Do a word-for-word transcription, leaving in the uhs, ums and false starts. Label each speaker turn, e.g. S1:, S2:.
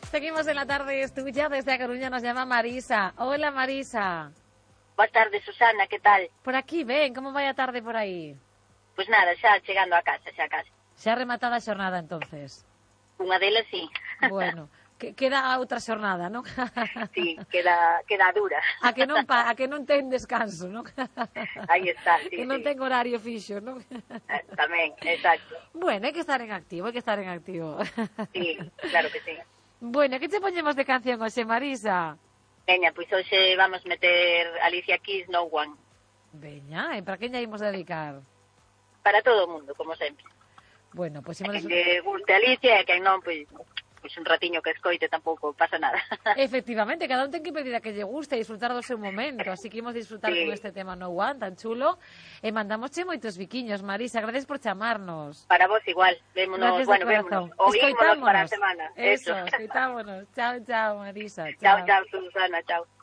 S1: Seguimos en la tarde, es tuya. Desde A Coruña nos llama Marisa. Hola, Marisa.
S2: Boa tarde, Susana, que tal?
S1: Por aquí, ven, como vai a tarde por aí?
S2: Pois nada, xa chegando a casa, xa a casa.
S1: Xa rematada a xornada, entonces.
S2: Unha delas, sí.
S1: Bueno, que, queda a outra xornada, non?
S2: Sí, queda, queda dura.
S1: A que non pa, a que non ten descanso, non?
S2: Aí está, sí,
S1: que non
S2: sí.
S1: ten horario fixo, non?
S2: Tamén, exacto.
S1: Bueno, hai que estar en activo, hai que estar en activo.
S2: Sí, claro que sí.
S1: Bueno, que che poñemos de canción hoxe, Marisa?
S2: Veña, pois hoxe vamos meter Alicia Keys, No One.
S1: Veña, e para quen lla imos dedicar?
S2: Para todo o mundo, como sempre.
S1: Bueno, pois
S2: A
S1: imos...
S2: quen lle guste Alicia e quen non, pois, pois un ratiño que escoite tampouco pasa nada.
S1: Efectivamente, cada un ten que pedir a que lle guste e disfrutar do seu momento, así que imos disfrutar
S2: Sí.
S1: con este tema No One tan chulo e mandamosche moitos biquiños, Marisa, gracias por chamarnos.
S2: Para vos igual, vémonos,
S1: Gracias
S2: bueno,
S1: de corazón.
S2: vémonos, oímonos para a semana.
S1: Eso, escoitámonos. Chao, chao, Marisa.
S2: Chao, chao, Susana, chao.